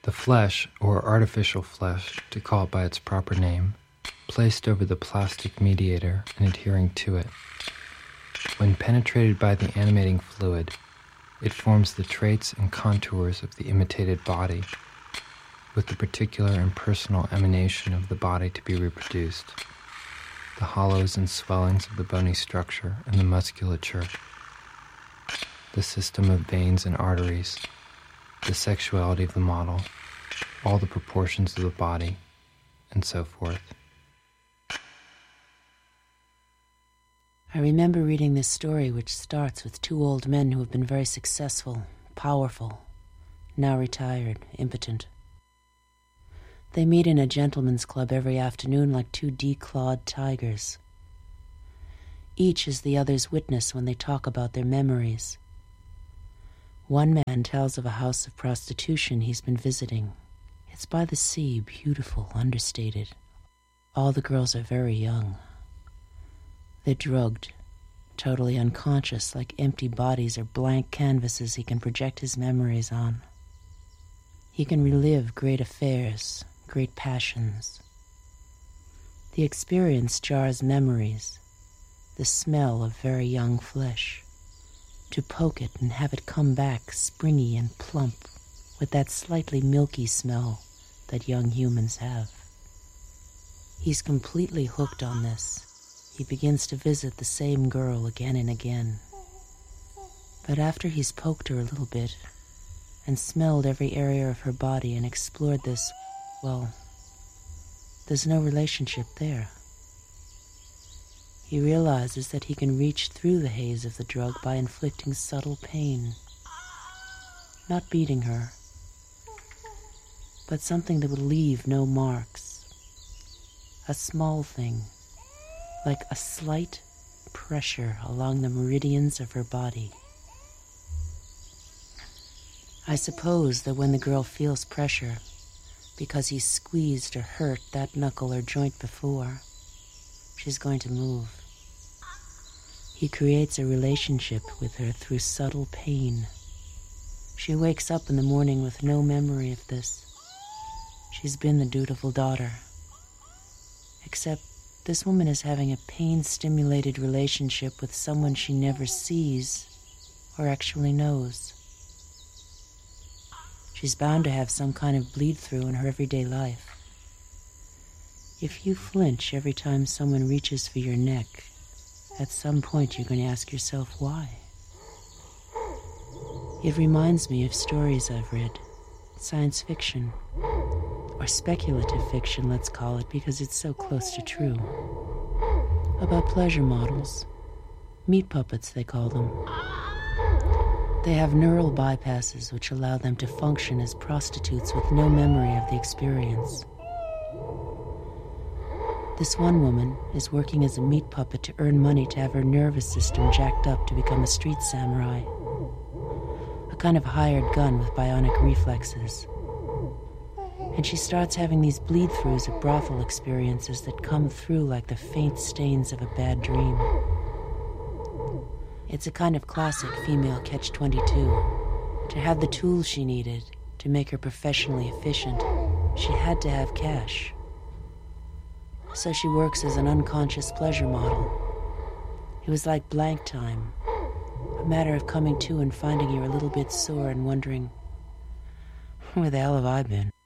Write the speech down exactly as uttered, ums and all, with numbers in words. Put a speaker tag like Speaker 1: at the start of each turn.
Speaker 1: The flesh, or artificial flesh, to call it by its proper name, placed over the plastic mediator and adhering to it. When penetrated by the animating fluid, it forms the traits and contours of the imitated body, with the particular and personal emanation of the body to be reproduced, the hollows and swellings of the bony structure and the musculature, the system of veins and arteries, the sexuality of the model, all the proportions of the body, and so forth.
Speaker 2: I remember reading this story, which starts with two old men who have been very successful, powerful, now retired, impotent. They meet in a gentleman's club every afternoon like two declawed tigers. Each is the other's witness when they talk about their memories. One man tells of a house of prostitution he's been visiting. It's by the sea, beautiful, understated. All the girls are very young. They're drugged, totally unconscious, like empty bodies or blank canvases he can project his memories on. He can relive great affairs, great passions. The experience jars memories, the smell of very young flesh. To poke it and have it come back springy and plump with that slightly milky smell that young humans have. He's completely hooked on this. He begins to visit the same girl again and again. But after he's poked her a little bit and smelled every area of her body and explored this, well, there's no relationship there. He realizes that he can reach through the haze of the drug by inflicting subtle pain. Not beating her, but something that would leave no marks. A small thing, like a slight pressure along the meridians of her body. I suppose that when the girl feels pressure, because he squeezed or hurt that knuckle or joint before, she's going to move. He creates a relationship with her through subtle pain. She wakes up in the morning with no memory of this. She's been the dutiful daughter. Except this woman is having a pain-stimulated relationship with someone she never sees or actually knows. She's bound to have some kind of bleed-through in her everyday life. If you flinch every time someone reaches for your neck, at some point you're going to ask yourself why. It reminds me of stories I've read, science fiction, or speculative fiction, let's call it, because it's so close to true, about pleasure models, meat puppets they call them. They have neural bypasses which allow them to function as prostitutes with no memory of the experience. This one woman is working as a meat puppet to earn money to have her nervous system jacked up to become a street samurai, a kind of hired gun with bionic reflexes. And she starts having these bleed-throughs of brothel experiences that come through like the faint stains of a bad dream. It's a kind of classic female catch twenty-two. To have the tools she needed to make her professionally efficient, she had to have cash. So she works as an unconscious pleasure model. It was like blank time, a matter of coming to and finding you're a little bit sore and wondering, where the hell have I been?